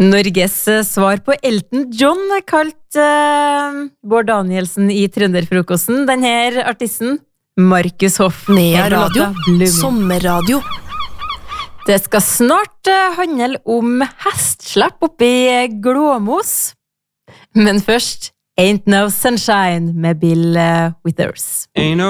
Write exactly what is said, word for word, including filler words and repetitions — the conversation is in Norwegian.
Norges svar på Elton John kalt uh, Bård Danielsen i Trønderfrokosten. Denne artisten, Markus Hoff. Nea Radio, sommerradio. Det skal snart uh, handle om hestslapp oppi Glåmos. Men først, Ain't No Sunshine med Bill uh, Withers. Ain't no